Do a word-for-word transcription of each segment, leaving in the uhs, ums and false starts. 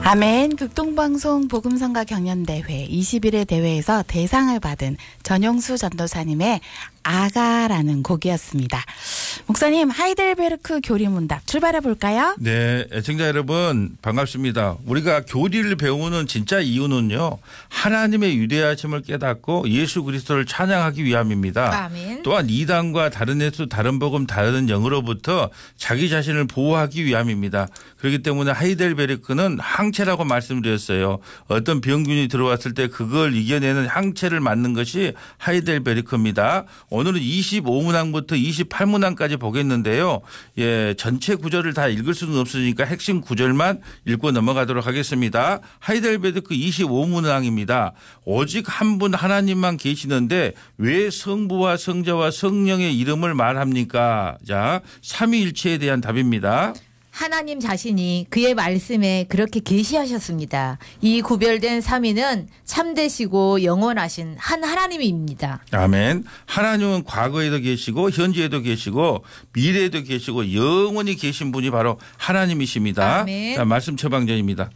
아멘. 극동방송 복음성가 경연대회 이십 일의 대회에서 대상을 받은 전용수 전도사님의 아가라는 곡이었습니다. 목사님, 하이델베르크 교리문답 출발해 볼까요? 네, 애청자 여러분 반갑습니다. 우리가 교리를 배우는 진짜 이유는요, 하나님의 위대하심을 깨닫고 예수 그리스도를 찬양하기 위함입니다. 아멘. 또한 이단과 다른 예수, 다른 복음, 다른 영으로부터 자기 자신을 보호하기 위함입니다. 그렇기 때문에 하이델베르크는 항체라고 말씀드렸어요. 어떤 병균이 들어왔을 때 그걸 이겨내는 항체를 맞는 것이 하이델베르크입니다. 오늘은 이십오 문항부터 이십팔 문항까지 보겠는데요. 예, 전체 구절을 다 읽을 수는 없으니까 핵심 구절만 읽고 넘어가도록 하겠습니다. 하이델베르크 이십오 문항입니다. 오직 한 분 하나님만 계시는데 왜 성부와 성자와 성령의 이름을 말합니까? 자, 삼위일체에 대한 답입니다. 하나님 자신이 그의 말씀에 그렇게 계시하셨습니다. 이 구별된 삼위는 참되시고 영원하신 한 하나님입니다. 아멘. 하나님은 과거에도 계시고 현재에도 계시고 미래에도 계시고 영원히 계신 분이 바로 하나님이십니다. 아멘. 자, 말씀 처방전입니다.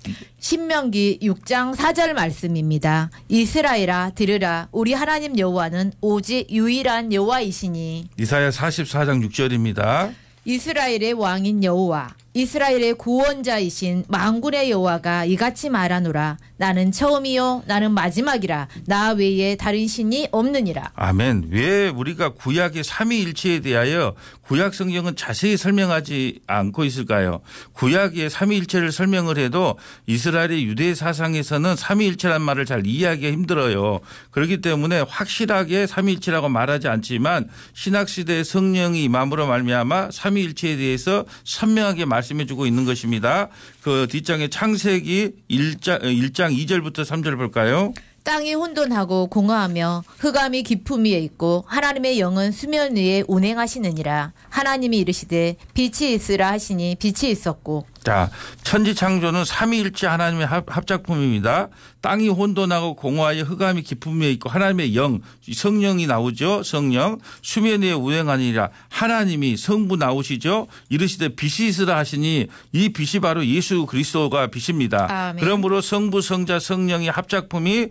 신명기 육 장 사 절 말씀입니다. 이스라엘아 들으라, 우리 하나님 여호와는 오직 유일한 여호와이시니. 이사야 사십사 장 육 절입니다. 이스라엘의 왕인 여호와, 이스라엘의 구원자이신 만군의 여호와가 이같이 말하노라. 나는 처음이요 나는 마지막이라. 나 외에 다른 신이 없느니라. 아멘. 왜 우리가 구약의 삼위일체에 대하여 구약 성경은 자세히 설명하지 않고 있을까요? 구약의 삼위일체를 설명을 해도 이스라엘의 유대 사상에서는 삼위일체란 말을 잘 이해하기가 힘들어요. 그렇기 때문에 확실하게 삼위일체라고 말하지 않지만 신학시대의 성령이 임함으로 말미암아 삼위일체에 대해서 선명하게 말씀해 주고 있는 것입니다. 그 뒷장에 창세기 일 장, 일 장 이 절부터 삼 절 볼까요? 땅이 혼돈하고 공허하며 흑암이 깊음 위에 있고 하나님의 영은 수면 위에 운행하시느니라. 하나님이 이르시되 빛이 있으라 하시니 빛이 있었고. 자, 천지창조는 삼위일체 하나님의 합작품입니다. 땅이 혼돈하고 공허하여 흑암이 깊음 위에 있고 하나님의 영, 성령이 나오죠. 성령. 수면 위에 운행하니라. 하나님이 성부 나오시죠. 이르시되 빛이 있으라 하시니 이 빛이 바로 예수 그리스도가 빛입니다. 아멘. 그러므로 성부, 성자, 성령의 합작품이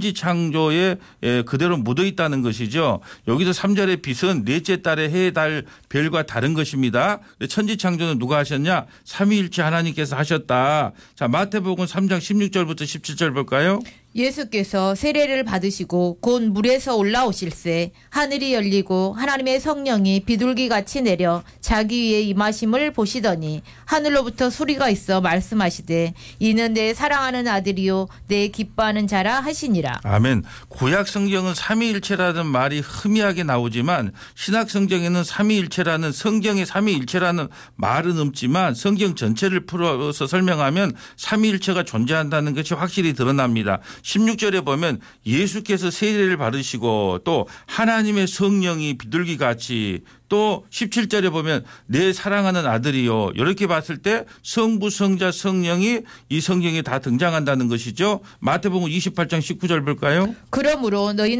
천지창조에 그대로 묻어 있다는 것이죠. 여기서 삼 절의 빛은 넷째 달의 해, 달, 별과 다른 것입니다. 천지창조는 누가 하셨냐? 삼위일체 하나님께서 하셨다. 자, 마태복음 삼 장 십육 절부터 십칠 절 볼까요? 예수께서 세례를 받으시고 곧 물에서 올라오실새 하늘이 열리고 하나님의 성령이 비둘기같이 내려 자기 위에 임하심을 보시더니 하늘로부터 소리가 있어 말씀하시되 이는 내 사랑하는 아들이요 내 기뻐하는 자라 하시니라. 아멘. 구약 성경은 삼위일체라는 말이 희미하게 나오지만 신약 성경에는 삼위일체라는 성경의 삼위일체라는 말은 없지만 성경 전체를 풀어서 설명하면 삼위일체가 존재한다는 것이 확실히 드러납니다. 십육 절에 보면 예수께서 세례를 받으시고 또 하나님의 성령이 비둘기같이, 또 십칠 절에 보면 내 사랑하는 아들이요. 이렇게 봤을 때 성부, 성자, 성령이 이 성경에 다 등장한다는 것이죠. 마태복음 이십팔 장 십구 절 볼까요? 그러므로 너희는